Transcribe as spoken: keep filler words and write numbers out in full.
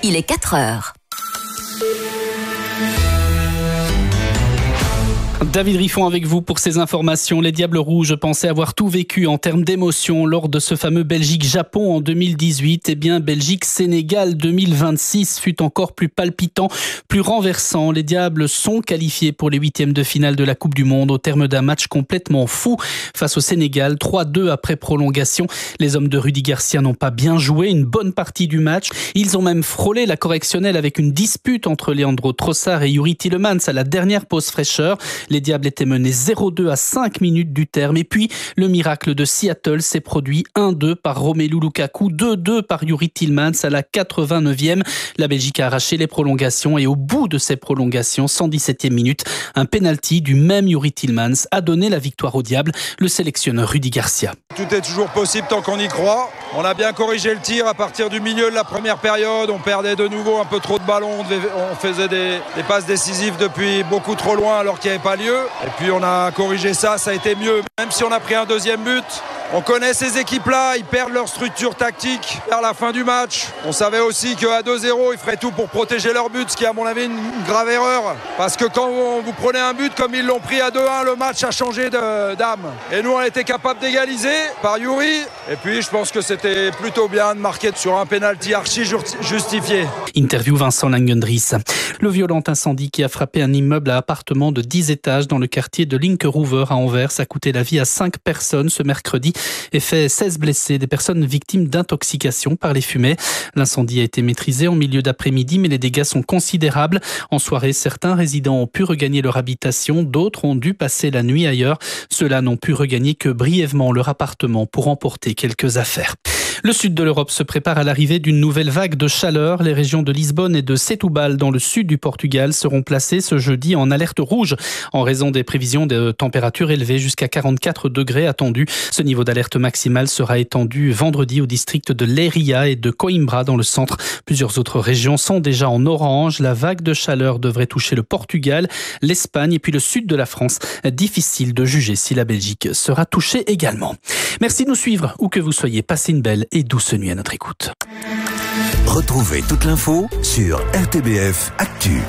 il est quatre heures. David Riffon avec vous pour ces informations. Les Diables Rouges pensaient avoir tout vécu en termes d'émotion lors de ce fameux Belgique-Japon en deux mille dix-huit. Eh bien, Belgique-Sénégal deux mille vingt-six fut encore plus palpitant, plus renversant. Les Diables sont qualifiés pour les huitièmes de finale de la Coupe du Monde au terme d'un match complètement fou face au Sénégal. trois deux après prolongation. Les hommes de Rudy Garcia n'ont pas bien joué une bonne partie du match. Ils ont même frôlé la correctionnelle avec une dispute entre Leandro Trossard et Youri Tielemans à la dernière pause fraîcheur. Les Diables étaient menés zéro deux à cinq minutes du terme. Et puis, le miracle de Seattle s'est produit un deux par Romelu Lukaku, deux deux par Youri Tielemans à la quatre-vingt-neuvième. La Belgique a arraché les prolongations et au bout de ces prolongations, cent dix-septième minute, un penalty du même Youri Tielemans a donné la victoire aux Diables, le sélectionneur Rudy Garcia. Tout est toujours possible tant qu'on y croit. On a bien corrigé le tir à partir du milieu de la première période. On perdait de nouveau un peu trop de ballons. On faisait des, des passes décisives depuis beaucoup trop loin alors qu'il n'y avait pas lieu. Et puis on a corrigé ça, ça a été mieux. Même si on a pris un deuxième but, on connaît ces équipes-là, ils perdent leur structure tactique vers la fin du match. On savait aussi qu'à deux zéro, ils feraient tout pour protéger leur but, ce qui est à mon avis une grave erreur. Parce que quand vous prenez un but comme ils l'ont pris à deux un, le match a changé de, d'âme. Et nous, on était capable d'égaliser par Youri. Et puis, je pense que c'était plutôt bien de marquer sur un pénalty archi justifié. Interview Vincent Langendries. Le violent incendie qui a frappé un immeuble à appartements de dix étages dans le quartier de Linkeroever à Anvers a coûté la vie à cinq personnes ce mercredi et fait seize blessés, des personnes victimes d'intoxication par les fumées. L'incendie a été maîtrisé en milieu d'après-midi, mais les dégâts sont considérables. En soirée, certains résidents ont pu regagner leur habitation, d'autres ont dû passer la nuit ailleurs. Ceux-là n'ont pu regagner que brièvement leur appartement pour emporter quelques affaires. Le sud de l'Europe se prépare à l'arrivée d'une nouvelle vague de chaleur. Les régions de Lisbonne et de Setúbal dans le sud du Portugal seront placées ce jeudi en alerte rouge en raison des prévisions de températures élevées jusqu'à quarante-quatre degrés attendus. Ce niveau d'alerte maximale sera étendu vendredi au district de Leiria et de Coimbra dans le centre. Plusieurs autres régions sont déjà en orange. La vague de chaleur devrait toucher le Portugal, l'Espagne et puis le sud de la France. Difficile de juger si la Belgique sera touchée également. Merci de nous suivre où que vous soyez. Passez une belle et douce nuit à notre écoute. Retrouvez toute l'info sur R T B F Actu.